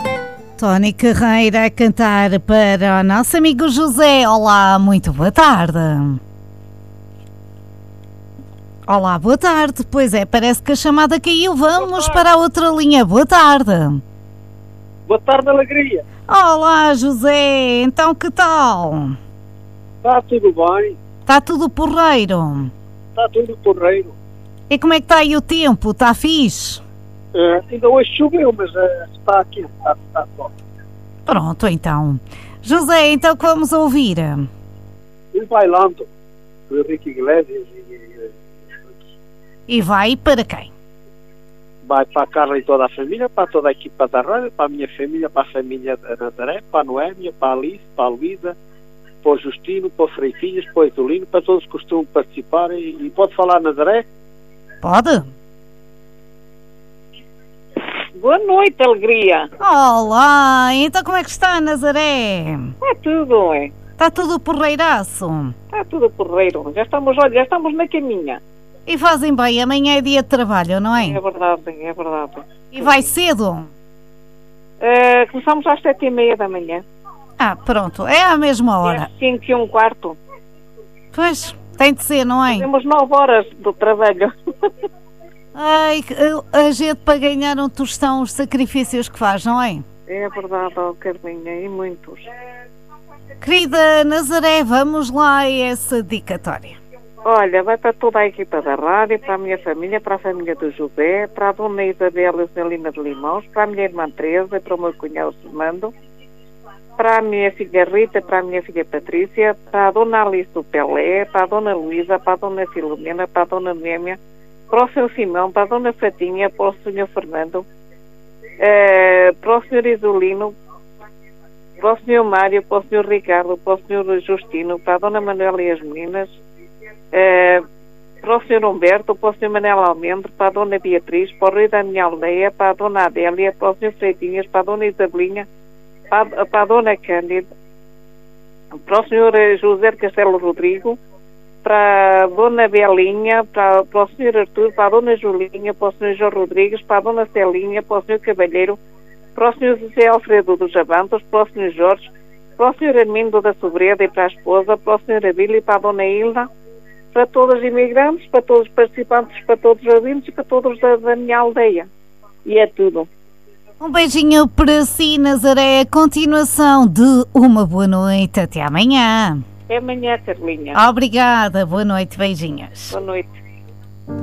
Tony Carreira a cantar para o nosso amigo José. Olá, muito boa tarde. Olá, boa tarde. Pois é, parece que a chamada caiu. Vamos para a outra linha. Boa tarde. Boa tarde, alegria. Olá, José. Então, que tal? Está tudo bem? Está tudo porreiro? Está tudo porreiro. E como é que está aí o tempo? Está fixe? Ainda hoje choveu, mas está aqui. Está bom. Pronto, então. José, então que vamos ouvir? E bailando. Do Henrique Iglesias E vai para quem? vai para a Carla e toda a família, para toda a equipa da rádio, para a minha família, para a família da Nazaré, para a Noémia, para a Alice, para a Luísa, para o Justino, para o Freitinhas, para o Isolino, para todos que costumam participar. E pode falar, Nazaré? Pode? Boa noite, alegria. Olá, então como é que está, Nazaré? Está tudo, é? Está tudo porreiraço? Está tudo porreiro. Já estamos na caminha. E fazem bem, amanhã é dia de trabalho, não é? É verdade, é verdade. E vai cedo? Começamos às 7h30 da manhã. Ah, pronto, é à mesma hora. É 5h15. Pois, tem de ser, não é? Temos 9 horas do trabalho. Ai, a gente para ganhar um tostão, os sacrifícios que faz, não é? É verdade, oh, Carminha, e muitos. Querida Nazaré, vamos lá a essa dedicatória. Olha, vai para toda a equipa da rádio, para a minha família, para a família do José, para a dona Isabel e a senhora Lima de Limões, para a minha irmã Teresa e para o meu cunhado Fernando, para a minha filha Rita, para a minha filha Patrícia, para a dona Alice do Pelé, para a dona Luísa, para a dona Filomena, para a dona Némia, para o Sr. Simão, para a dona Fatinha, para o Sr. Fernando, para o Sr. Isolino, para o Sr. Mário, para o Sr. Ricardo, para o Sr. Justino, para a dona Manuela e as meninas, para o Sr. Humberto, para o Sr. Manel Almendro, para a dona Beatriz, para o Rui da minha aldeia, para a dona Adélia, para o Sr. Freitinhas, para a dona Isabelinha, para a dona Cândida, para o Sr. José de Castelo Rodrigo, para a dona Belinha, para o Sr. Artur, para a dona Julinha, para o Sr. João Rodrigues, para a dona Celinha, para o Sr. Cavalheiro, para o Sr. José Alfredo dos Javantos, para o Sr. Jorge, para o Sr. Armindo da Sobreda e para a esposa, para o Sr. Abílio e para a dona Hilda, para todos os imigrantes, para todos os participantes, para todos os ouvintes e para todos da minha aldeia. E é tudo. Um beijinho para si, Nazaré. Continuação de uma boa noite. Até amanhã. Até amanhã, Carlinha. Obrigada. Boa noite. Beijinhos. Boa noite.